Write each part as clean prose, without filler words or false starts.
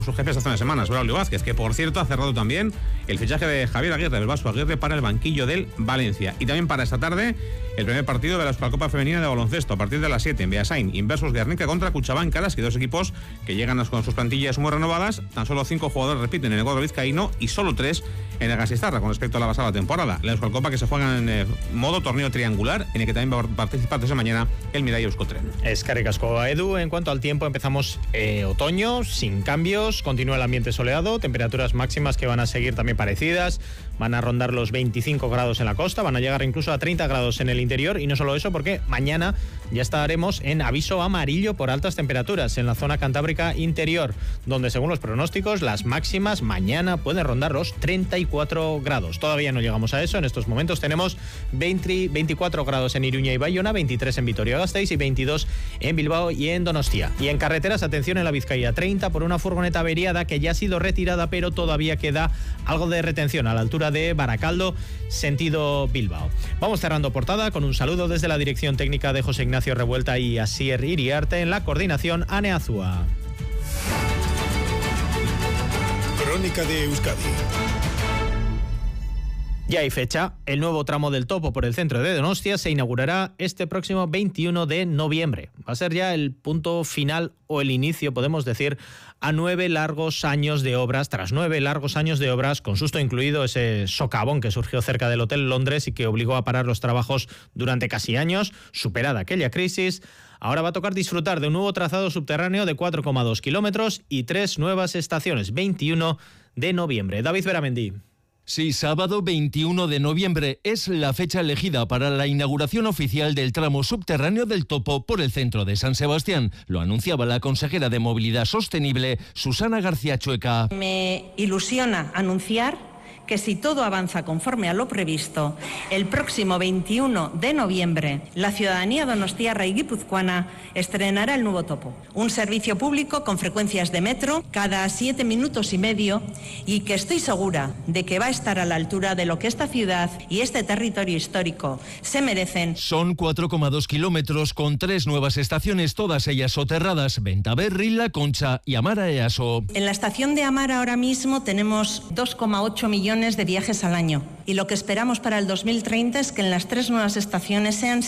Sus jefes hace unas semanas, Braulio Vázquez, que por cierto ha cerrado también el fichaje de Javier Aguirre, del Vasco Aguirre, para el banquillo del Valencia. Y también para esta tarde, el primer partido de la Supercopa Femenina de Baloncesto, a partir de las 7 en Beasain, Inversos Guernica contra Cuchabán, Karaski, dos equipos que llegan con sus plantillas muy renovadas. Tan solo 5 jugadores repiten en el cuadro vizcaíno y solo 3 en el Gasistarra con respecto a la pasada temporada. La Supercopa que se juega en modo torneo triangular, en el que también va a participar desde mañana el Mirai Euskotren. Eskerrik asko, Edu. En cuanto al tiempo, empezamos otoño, sin cambios, continúa el ambiente soleado, temperaturas máximas que van a seguir también parecidas, van a rondar los 25 grados en la costa, van a llegar incluso a 30 grados en el interior, y no solo eso, porque mañana ya estaremos en aviso amarillo por altas temperaturas en la zona cantábrica interior, donde según los pronósticos las máximas mañana pueden rondar los 34 grados. Todavía no llegamos a eso, en estos momentos tenemos 24 grados en Iruña y Bayona, 23 en Vitoria-Gasteiz y 22 en Bilbao y en Donostia. Y en carreteras, atención en la Vizcaya, 30 por una furgoneta averiada que ya ha sido retirada, pero todavía queda algo de retención a la altura de Baracaldo, sentido Bilbao. Vamos cerrando portada con un saludo desde la dirección técnica de José Ignacio Revuelta y Asier Iriarte, en la coordinación Ane Azúa. Crónica de Euskadi. Ya hay fecha. El nuevo tramo del Topo por el centro de Donostia se inaugurará este próximo 21 de noviembre. Va a ser ya el punto final o el inicio, podemos decir, a 9 largos años de obras. Tras 9 largos años de obras, con susto incluido ese socavón que surgió cerca del Hotel Londres y que obligó a parar los trabajos durante casi años, superada aquella crisis, ahora va a tocar disfrutar de un nuevo trazado subterráneo de 4,2 kilómetros y 3 nuevas estaciones. 21 de noviembre. David Beramendi. Sí, sábado 21 de noviembre es la fecha elegida para la inauguración oficial del tramo subterráneo del Topo por el centro de San Sebastián. Lo anunciaba la consejera de Movilidad Sostenible, Susana García Chueca. Me ilusiona anunciar que si todo avanza conforme a lo previsto, el próximo 21 de noviembre la ciudadanía donostiarra y guipuzcoana estrenará el nuevo Topo, un servicio público con frecuencias de metro cada 7 minutos y medio, y que estoy segura de que va a estar a la altura de lo que esta ciudad y este territorio histórico se merecen. Son 4,2 kilómetros con 3 nuevas estaciones, todas ellas soterradas: Bentaberri, La Concha y Amara Easo. En la estación de Amara ahora mismo tenemos 2,8 millones de viajes al año, y lo que esperamos para el 2030 es que en las 3 nuevas estaciones sean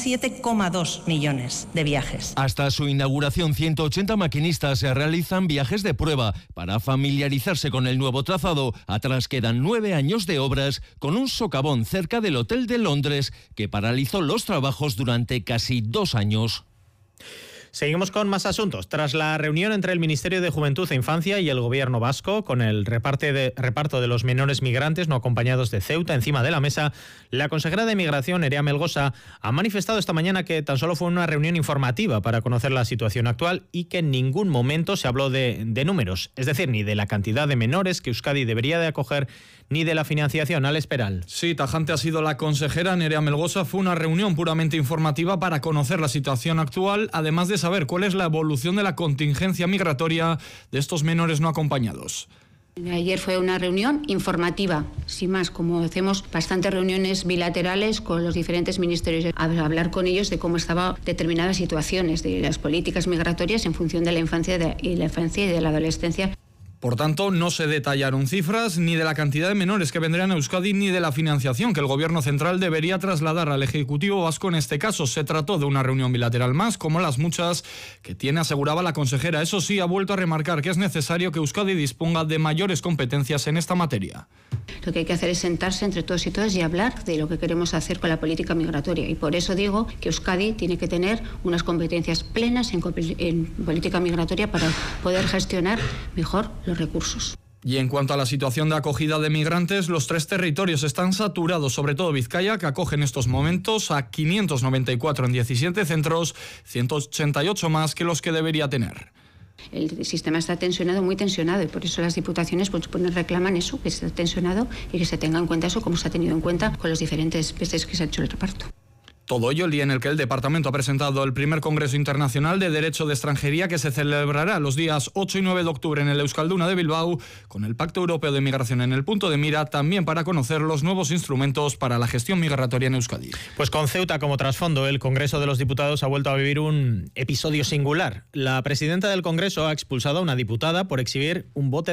7,2 millones de viajes. Hasta su inauguración, 180 maquinistas se realizan viajes de prueba para familiarizarse con el nuevo trazado. Atrás quedan 9 años de obras, con un socavón cerca del Hotel de Londres que paralizó los trabajos durante casi 2 años. Seguimos con más asuntos. Tras la reunión entre el Ministerio de Juventud e Infancia y el Gobierno vasco, con el reparto de los menores migrantes no acompañados de Ceuta encima de la mesa, la consejera de Migración, Nerea Melgosa, ha manifestado esta mañana que tan solo fue una reunión informativa para conocer la situación actual y que en ningún momento se habló de números, es decir, ni de la cantidad de menores que Euskadi debería de acoger, ni de la financiación. Alex Peral. Sí, tajante ha sido la consejera Nerea Melgosa. Fue una reunión puramente informativa para conocer la situación actual, además de saber cuál es la evolución de la contingencia migratoria de estos menores no acompañados. Ayer fue una reunión informativa, sin más, como hacemos bastantes reuniones bilaterales con los diferentes ministerios, a hablar con ellos de cómo estaban determinadas situaciones de las políticas migratorias en función de la infancia y de la adolescencia. Por tanto, no se detallaron cifras ni de la cantidad de menores que vendrían a Euskadi ni de la financiación que el Gobierno central debería trasladar al Ejecutivo vasco. En este caso se trató de una reunión bilateral más, como las muchas que tiene, aseguraba la consejera. Eso sí, ha vuelto a remarcar que es necesario que Euskadi disponga de mayores competencias en esta materia. Lo que hay que hacer es sentarse entre todos y todas y hablar de lo que queremos hacer con la política migratoria. Y por eso digo que Euskadi tiene que tener unas competencias plenas en política migratoria para poder gestionar mejor los recursos. Y en cuanto a la situación de acogida de migrantes, los 3 territorios están saturados, sobre todo Vizcaya, que acoge en estos momentos a 594 en 17 centros, 188 más que los que debería tener. El sistema está tensionado, muy tensionado, y por eso las diputaciones reclaman eso, que esté tensionado y que se tenga en cuenta eso como se ha tenido en cuenta con las diferentes veces que se ha hecho el reparto. Todo ello el día en el que el departamento ha presentado el primer Congreso Internacional de Derecho de Extranjería, que se celebrará los días 8 y 9 de octubre en el Euskalduna de Bilbao, con el Pacto Europeo de Migración en el punto de mira, también para conocer los nuevos instrumentos para la gestión migratoria en Euskadi. Pues con Ceuta como trasfondo, el Congreso de los Diputados ha vuelto a vivir un episodio singular. La presidenta del Congreso ha expulsado a una diputada por exhibir un bote